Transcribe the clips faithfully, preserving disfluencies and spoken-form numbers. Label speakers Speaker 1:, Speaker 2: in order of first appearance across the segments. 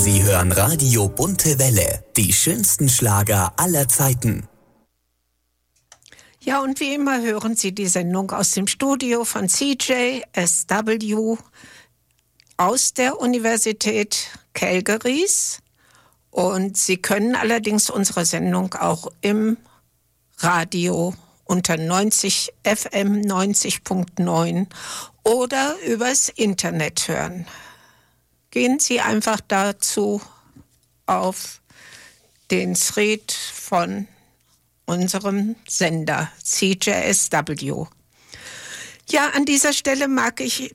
Speaker 1: Sie hören Radio Bunte Welle, die schönsten Schlager aller Zeiten.
Speaker 2: Ja, und wie immer hören Sie die Sendung aus dem Studio von C J S W aus der Universität Calgary. Und Sie können allerdings unsere Sendung auch im Radio unter neunzig F M neunzig Komma neun oder übers Internet hören. Gehen Sie einfach dazu auf den Thread von unserem Sender C J S W. Ja, an dieser Stelle mag ich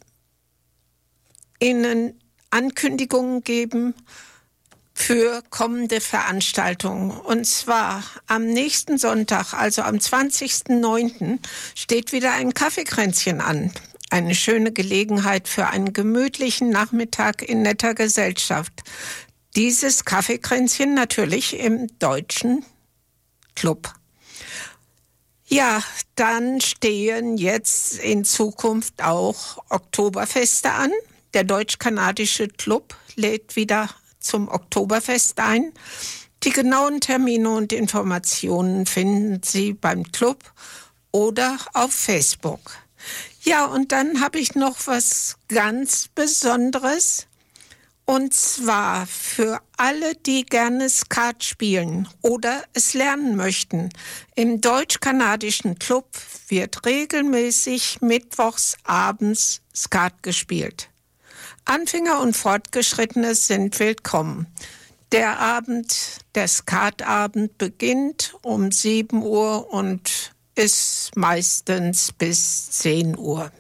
Speaker 2: Ihnen Ankündigungen geben für kommende Veranstaltungen. Und zwar am nächsten Sonntag, also am zwanzigsten neunten steht wieder ein Kaffeekränzchen an. Eine schöne Gelegenheit für einen gemütlichen Nachmittag in netter Gesellschaft. Dieses Kaffeekränzchen natürlich im Deutschen Club. Ja, dann stehen jetzt in Zukunft auch Oktoberfeste an. Der Deutsch-Kanadische Club lädt wieder zum Oktoberfest ein. Die genauen Termine und Informationen finden Sie beim Club oder auf Facebook. Ja, und dann habe ich noch was ganz Besonderes. Und zwar für alle, die gerne Skat spielen oder es lernen möchten. Im Deutsch-Kanadischen Club wird regelmäßig mittwochs abends Skat gespielt. Anfänger und Fortgeschrittene sind willkommen. Der Abend, der Skatabend beginnt um sieben Uhr und ist meistens bis zehn Uhr.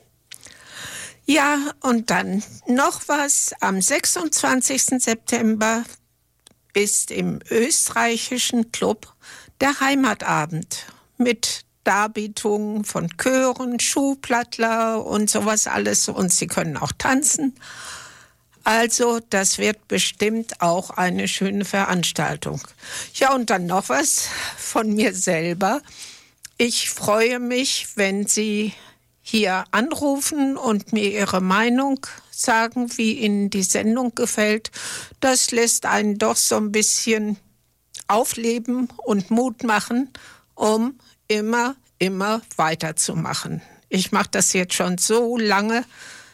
Speaker 2: Ja, und dann noch was. Am sechsundzwanzigsten September ist im österreichischen Club der Heimatabend mit Darbietungen von Chören, Schuhplattler und sowas alles. Und Sie können auch tanzen. Also das wird bestimmt auch eine schöne Veranstaltung. Ja, und dann noch was von mir selber. Ich freue mich, wenn Sie hier anrufen und mir Ihre Meinung sagen, wie Ihnen die Sendung gefällt. Das lässt einen doch so ein bisschen aufleben und Mut machen, um immer, immer weiterzumachen. Ich mache das jetzt schon so lange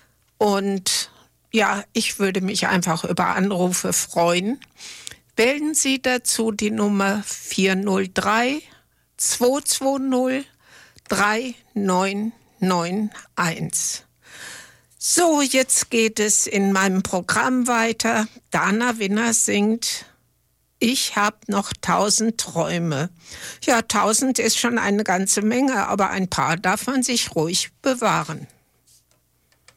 Speaker 2: und ja, ich würde mich einfach über Anrufe freuen. Wählen Sie dazu die Nummer vier null drei, zwei zwei null, drei neun neun eins. So, jetzt geht es in meinem Programm weiter. Dana Winner singt Ich hab noch tausend Träume. Ja, tausend ist schon eine ganze Menge, aber ein paar darf man sich ruhig bewahren.